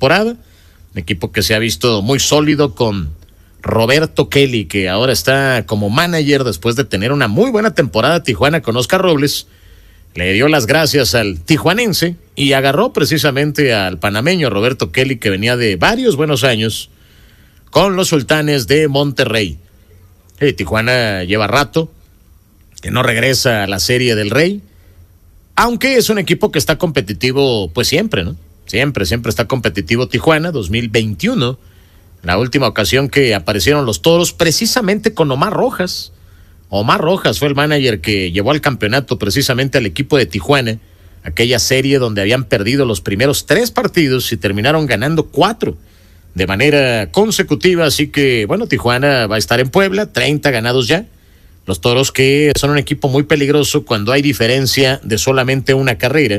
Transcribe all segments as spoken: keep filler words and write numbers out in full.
temporada. Un equipo que se ha visto muy sólido con Roberto Kelly, que ahora está como manager después de tener una muy buena temporada Tijuana con Oscar Robles. Le dio las gracias al tijuanense y agarró precisamente al panameño Roberto Kelly, que venía de varios buenos años con los Sultanes de Monterrey. Sí, Tijuana lleva rato que no regresa a la Serie del Rey, aunque es un equipo que está competitivo pues siempre, ¿no? Siempre, siempre está competitivo Tijuana. Dos mil veintiuno, la última ocasión que aparecieron los Toros, precisamente con Omar Rojas. Omar Rojas fue el manager que llevó al campeonato precisamente al equipo de Tijuana, aquella serie donde habían perdido los primeros tres partidos y terminaron ganando cuatro de manera consecutiva. Así que, bueno, Tijuana va a estar en Puebla, treinta ganados ya. Los Toros, que son un equipo muy peligroso cuando hay diferencia de solamente una carrera.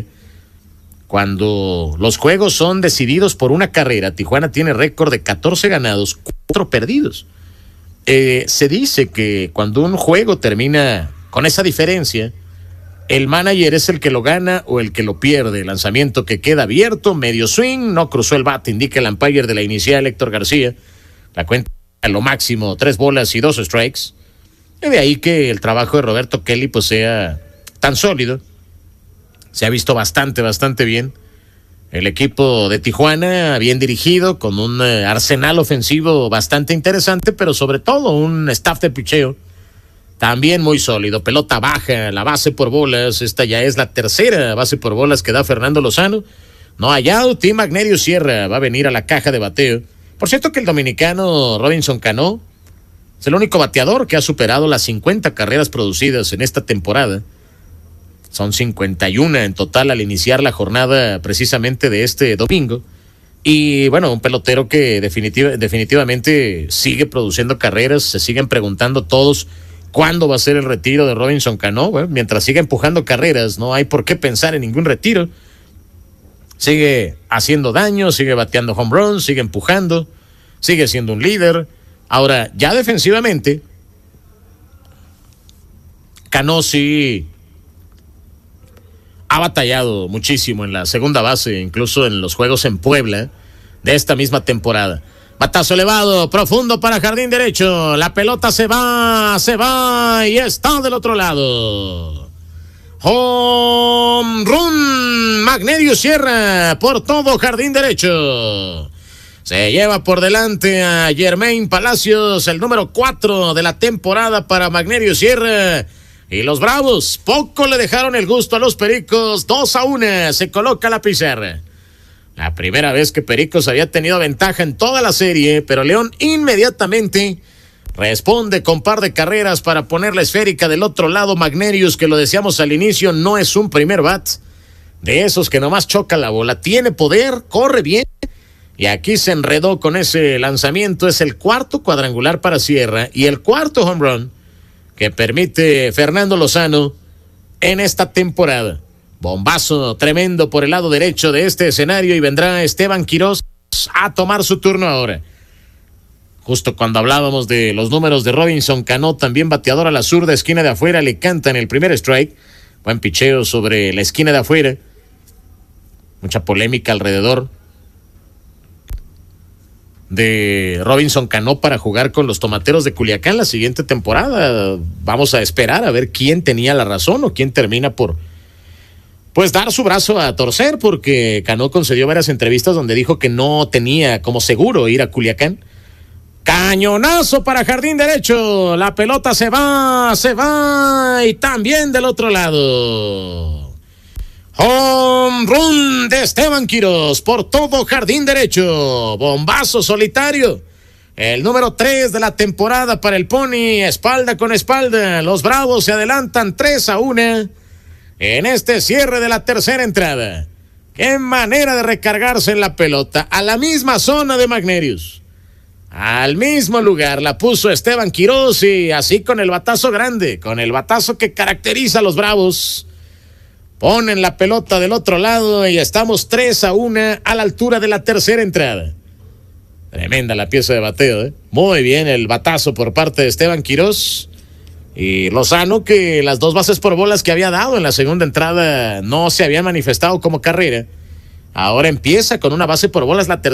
Cuando los juegos son decididos por una carrera, Tijuana tiene récord de catorce ganados, cuatro perdidos. Eh, se dice que cuando un juego termina con esa diferencia, el manager es el que lo gana o el que lo pierde. El lanzamiento que queda abierto, medio swing, no cruzó el bate, indica el umpire de la inicial, Héctor García. La cuenta a lo máximo, tres bolas y dos strikes. Y de ahí que el trabajo de Roberto Kelly pues sea tan sólido. Se ha visto bastante, bastante bien. El equipo de Tijuana, bien dirigido, con un uh, arsenal ofensivo bastante interesante, pero sobre todo un staff de picheo también muy sólido. Pelota baja, la base por bolas. Esta ya es la tercera base por bolas que da Fernando Lozano. No hay out, y Magnerio Sierra va a venir a la caja de bateo. Por cierto que el dominicano Robinson Cano es el único bateador que ha superado las cincuenta carreras producidas en esta temporada. Son cincuenta y uno en total al iniciar la jornada precisamente de este domingo. Y bueno, un pelotero que definitiva, definitivamente sigue produciendo carreras. Se siguen preguntando todos cuándo va a ser el retiro de Robinson Cano. Bueno, mientras siga empujando carreras, no hay por qué pensar en ningún retiro. Sigue haciendo daño, sigue bateando home runs, sigue empujando, sigue siendo un líder. Ahora, ya defensivamente, Cano sí ha batallado muchísimo en la segunda base, incluso en los juegos en Puebla de esta misma temporada. Batazo elevado, profundo para jardín derecho. La pelota se va, se va y está del otro lado. Home run, Magnerio Sierra por todo jardín derecho. Se lleva por delante a Jermaine Palacios, el número cuatro de la temporada para Magnerio Sierra. Y los Bravos poco le dejaron el gusto a los Pericos. Dos a una se coloca la pizarra. La primera vez que Pericos había tenido ventaja en toda la serie, pero León inmediatamente responde con par de carreras para poner la esférica del otro lado. Magnerius, que lo decíamos al inicio, no es un primer bat de esos que nomás choca la bola. Tiene poder, corre bien. Y aquí se enredó con ese lanzamiento. Es el cuarto cuadrangular para Sierra y el cuarto home run que permite Fernando Lozano en esta temporada. Bombazo tremendo por el lado derecho de este escenario y vendrá Esteban Quiroz a tomar su turno ahora. Justo cuando hablábamos de los números de Robinson Cano, también bateador a la zurda, esquina de afuera, le cantan el primer strike. Buen picheo sobre la esquina de afuera. Mucha polémica alrededor de Robinson Cano para jugar con los Tomateros de Culiacán la siguiente temporada. Vamos a esperar a ver quién tenía la razón o quién termina por pues dar su brazo a torcer, porque Cano concedió varias entrevistas donde dijo que no tenía como seguro ir a Culiacán. Cañonazo para jardín derecho, la pelota se va, se va y también del otro lado. Home run de Esteban Quiroz por todo jardín derecho. Bombazo solitario. El número tres de la temporada para el Pony, espalda con espalda. Los Bravos se adelantan tres a uno en este cierre de la tercera entrada. Qué manera de recargarse en la pelota. A la misma zona de Magnerius. Al mismo lugar la puso Esteban Quiroz y así con el batazo grande, con el batazo que caracteriza a los Bravos. Ponen la pelota del otro lado y estamos tres a uno a la altura de la tercera entrada. Tremenda la pieza de bateo, ¿eh? Muy bien el batazo por parte de Esteban Quiroz. Y Lozano, que las dos bases por bolas que había dado en la segunda entrada no se habían manifestado como carrera. Ahora empieza con una base por bolas la tercera.